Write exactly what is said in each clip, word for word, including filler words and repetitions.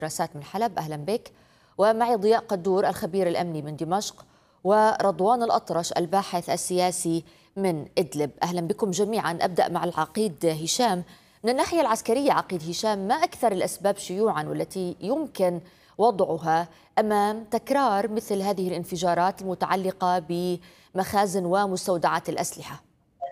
دراسات من حلب، أهلا بك. ومعي ضياء قدور الخبير الأمني من دمشق، ورضوان الأطرش الباحث السياسي من إدلب. أهلا بكم جميعا. أبدأ مع العقيد هشام. من الناحية العسكرية عقيد هشام، ما أكثر الأسباب شيوعا والتي يمكن وضعها أمام تكرار مثل هذه الانفجارات المتعلقة بمخازن ومستودعات الأسلحة؟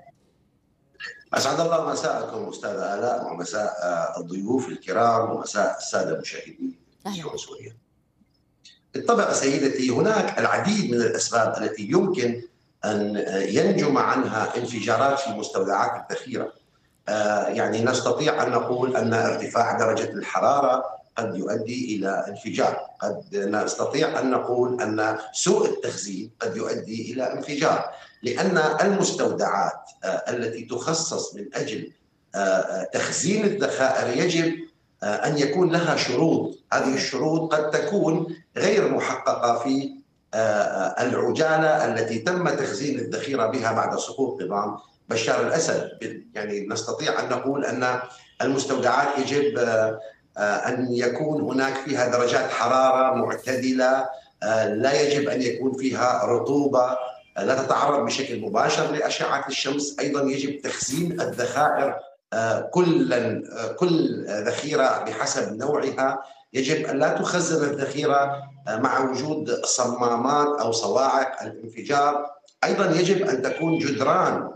أسعد الله مساءكم أستاذة آلاء، ومساء الضيوف الكرام، ومساء السادة المشاهدين في شؤون سوريا. بالطبع سيدتي، هناك العديد من الأسباب التي يمكن أن ينجم عنها انفجارات في مستودعات الذخيرة. يعني نستطيع أن نقول أن ارتفاع درجة الحرارة قد يؤدي إلى انفجار، قد نستطيع أن نقول أن سوء التخزين قد يؤدي إلى انفجار، لأن المستودعات التي تخصص من أجل تخزين الذخائر يجب أن يكون لها شروط. هذه الشروط قد تكون غير محققة في العجالة التي تم تخزين الذخيرة بها بعد سقوط نظام بشار الأسد. يعني نستطيع أن نقول أن المستودعات يجب أن يكون هناك فيها درجات حرارة معتدلة، لا يجب أن يكون فيها رطوبة، لا تتعرض بشكل مباشر لأشعة الشمس. أيضا يجب تخزين الذخائر، كل كل ذخيرة بحسب نوعها يجب أن لا تخزن الذخيرة مع وجود صمامات أو صواعق الانفجار. أيضا يجب أن تكون جدران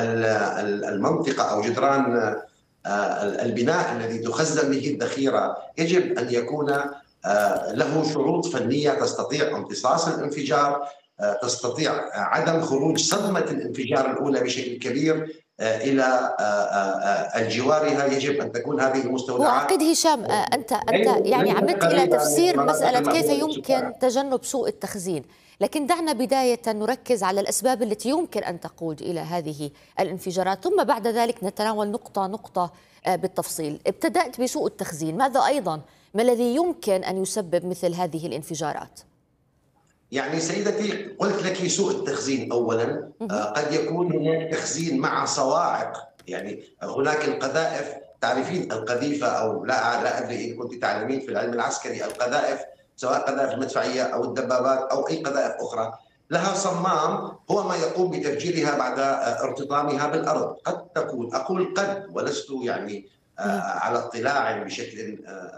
المنطقة أو جدران البناء الذي تخزن به الذخيرة يجب أن يكون له شروط فنية تستطيع امتصاص الانفجار، تستطيع عدم خروج صدمة الانفجار الأولى بشكل كبير إلى الجوارها. يجب أن تكون هذه المستودعات. وعقيد هشام، أنت أنت يعني عمدت إلى تفسير مسألة كيف يمكن تجنب سوء التخزين، لكن دعنا بداية نركز على الأسباب التي يمكن أن تقود إلى هذه الانفجارات، ثم بعد ذلك نتناول نقطة نقطة بالتفصيل. ابتدأت بسوء التخزين، ماذا أيضا ما الذي يمكن أن يسبب مثل هذه الانفجارات؟ يعني سيدتي، قلت لك سوء التخزين أولا. قد يكون هناك تخزين مع صواعق، يعني هناك القذائف، تعرفين القذيفة أو لا لا أدري إن كنت تعلمين في العلم العسكري، القذائف سواء قذائف المدفعية أو الدبابات أو أي قذائف أخرى لها صمام هو ما يقوم بتفجيرها بعد ارتطامها بالأرض. قد تكون، أقول قد ولست يعني على اطلاع بشكل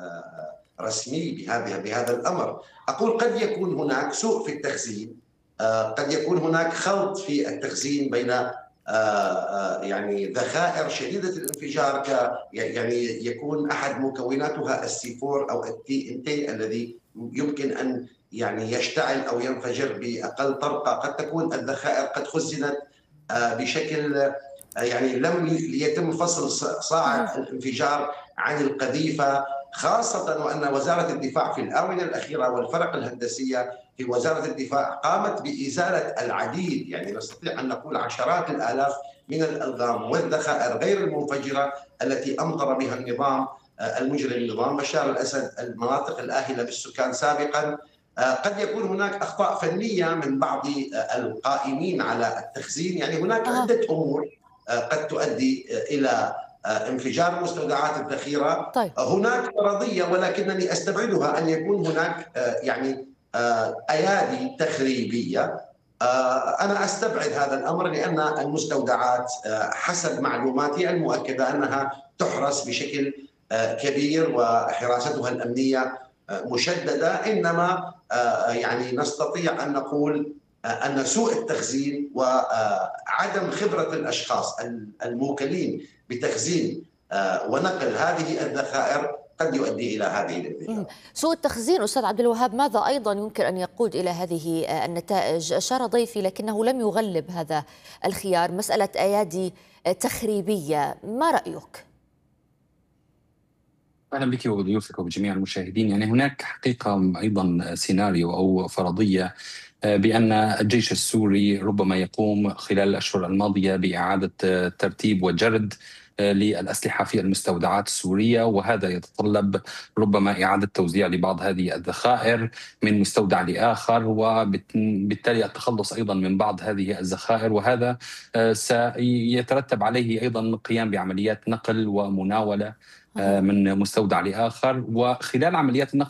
رسمي بهذا بهذا الأمر، أقول قد يكون هناك سوء في التخزين، قد يكون هناك خلط في التخزين بين يعني ذخائر شديدة الانفجار، ك يعني يكون أحد مكوناتها السي أربعة أو التي إن تي الذي يمكن أن يعني يشتعل أو ينفجر بأقل طرقة. قد تكون الذخائر قد خزنت بشكل يعني لم يتم فصل صاعق الانفجار عن القذيفة، خاصة وأن وزارة الدفاع في الآونة الأخيرة والفرق الهندسية في وزارة الدفاع قامت بإزالة العديد، يعني نستطيع أن نقول عشرات الآلاف من الألغام والذخائر غير المنفجرة التي أمطر بها النظام المجرم نظام بشار الأسد المناطق الآهلة بالسكان سابقا. قد يكون هناك أخطاء فنية من بعض القائمين على التخزين، يعني هناك عدة أمور قد تؤدي إلى انفجار مستودعات الذخيرة. طيب. هناك فرضية ولكنني أستبعدها أن يكون هناك يعني أيادي تخريبية. أنا أستبعد هذا الأمر لأن المستودعات حسب معلوماتي المؤكدة أنها تحرس بشكل كبير وحراستها الأمنية مشددة، إنما يعني نستطيع أن نقول أن سوء التخزين وعدم خبرة الأشخاص الموكلين بتخزين ونقل هذه الذخائر قد يؤدي إلى هذه الانفجارات. سوء التخزين أستاذ عبد الوهاب ماذا أيضا يمكن أن يقود إلى هذه النتائج؟ أشار ضيفي لكنه لم يغلب هذا الخيار، مسألة أيادي تخريبية، ما رأيك؟ أهلا بك وبضيوفك وبجميع المشاهدين. يعني هناك حقيقة أيضا سيناريو أو فرضية بأن الجيش السوري ربما يقوم خلال الأشهر الماضية بإعادة ترتيب وجرد للأسلحة في المستودعات السورية، وهذا يتطلب ربما إعادة توزيع لبعض هذه الذخائر من مستودع لآخر، وبالتالي التخلص أيضا من بعض هذه الذخائر، وهذا سيترتب عليه أيضا القيام بعمليات نقل ومناولة من مستودع لآخر. وخلال عمليات النقل